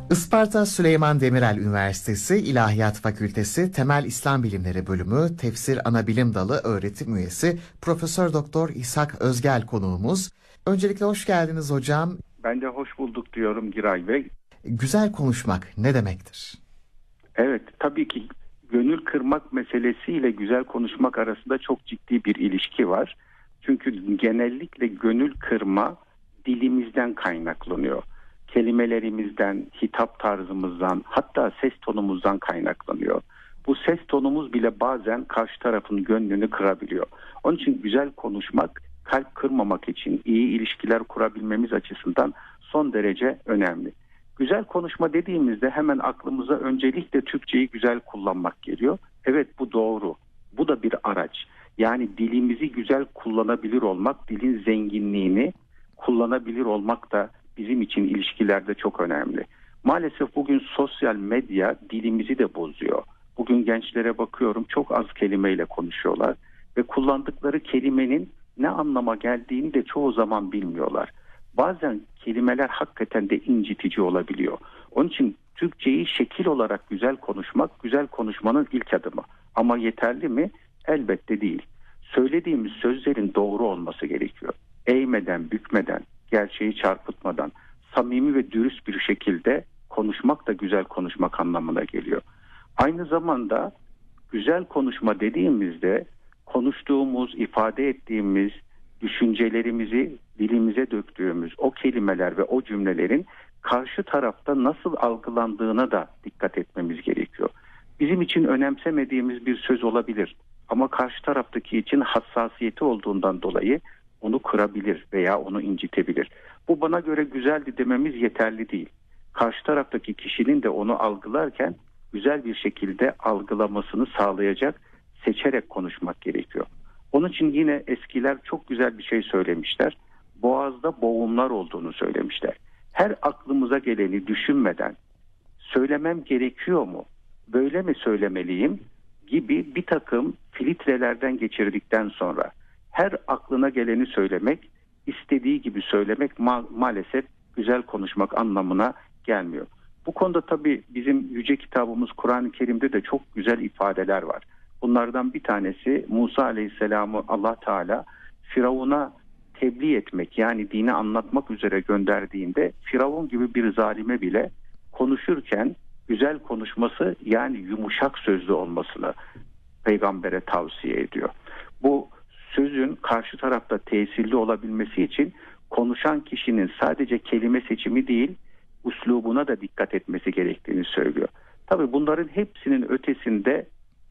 Isparta Süleyman Demirel Üniversitesi İlahiyat Fakültesi Temel İslam Bilimleri Bölümü Tefsir Anabilim Dalı öğretim üyesi Profesör Doktor İshak Özgel konuğumuz. Öncelikle hoş geldiniz hocam. Ben de hoş bulduk diyorum Giray Bey. Güzel konuşmak ne demektir? Evet, tabii ki gönül kırmak meselesiyle güzel konuşmak arasında çok ciddi bir ilişki var. Çünkü genellikle gönül kırma dilimizden kaynaklanıyor. Kelimelerimizden, hitap tarzımızdan, hatta ses tonumuzdan kaynaklanıyor. Bu ses tonumuz bile bazen karşı tarafın gönlünü kırabiliyor. Onun için güzel konuşmak, kalp kırmamak için, iyi ilişkiler kurabilmemiz açısından son derece önemli. Güzel konuşma dediğimizde hemen aklımıza öncelikle Türkçeyi güzel kullanmak geliyor. Evet, bu doğru. Bu da bir araç. Yani dilimizi güzel kullanabilir olmak, dilin zenginliğini kullanabilir olmak da bizim için ilişkilerde çok önemli. Maalesef bugün sosyal medya dilimizi de bozuyor. Bugün gençlere bakıyorum, çok az kelimeyle konuşuyorlar ve kullandıkları kelimenin ne anlama geldiğini de çoğu zaman bilmiyorlar. Bazen kelimeler hakikaten de incitici olabiliyor. Onun için Türkçeyi şekil olarak güzel konuşmak, güzel konuşmanın ilk adımı. Ama yeterli mi? Elbette değil. Söylediğimiz sözlerin doğru olması gerekiyor. Eğmeden, bükmeden, gerçeği çarpıtmadan, samimi ve dürüst bir şekilde konuşmak da güzel konuşmak anlamına geliyor. Aynı zamanda güzel konuşma dediğimizde konuştuğumuz, ifade ettiğimiz düşüncelerimizi dilimize döktüğümüz o kelimeler ve o cümlelerin karşı tarafta nasıl algılandığına da dikkat etmemiz gerekiyor. Bizim için önemsemediğimiz bir söz olabilir ama karşı taraftaki için hassasiyeti olduğundan dolayı onu kırabilir veya onu incitebilir. Bu bana göre güzeldi dememiz yeterli değil. Karşı taraftaki kişinin de onu algılarken güzel bir şekilde algılamasını sağlayacak, seçerek konuşmak gerekiyor. Onun için yine eskiler çok güzel bir şey söylemişler. Boğazda boğumlar olduğunu söylemişler. Her aklımıza geleni düşünmeden söylemem gerekiyor mu, böyle mi söylemeliyim gibi bir takım filtrelerden geçirdikten sonra her aklına geleni söylemek, istediği gibi söylemek maalesef güzel konuşmak anlamına gelmiyor. Bu konuda tabii bizim yüce kitabımız Kur'an-ı Kerim'de de çok güzel ifadeler var. Bunlardan bir tanesi Musa Aleyhisselam'ı Allah Teala Firavun'a tebliğ etmek, yani dini anlatmak üzere gönderdiğinde Firavun gibi bir zalime bile konuşurken güzel konuşması, yani yumuşak sözlü olmasını peygambere tavsiye ediyor. Bu sözün karşı tarafta tesirli olabilmesi için konuşan kişinin sadece kelime seçimi değil, üslubuna da dikkat etmesi gerektiğini söylüyor. Tabii bunların hepsinin ötesinde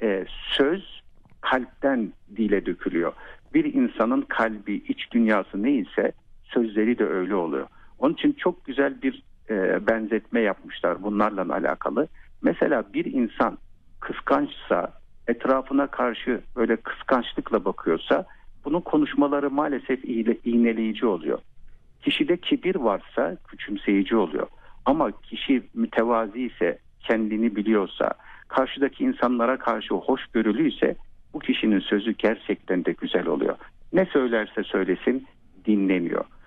söz kalpten dile dökülüyor. Bir insanın kalbi, iç dünyası neyse sözleri de öyle oluyor. Onun için çok güzel bir benzetme yapmışlar bunlarla alakalı. Mesela bir insan kıskançsa, etrafına karşı böyle kıskançlıkla bakıyorsa bunun konuşmaları maalesef iğneleyici oluyor. Kişide kibir varsa küçümseyici oluyor. Ama kişi mütevazi ise, kendini biliyorsa, karşıdaki insanlara karşı hoşgörülüyse bu kişinin sözü gerçekten de güzel oluyor. Ne söylerse söylesin dinleniyor.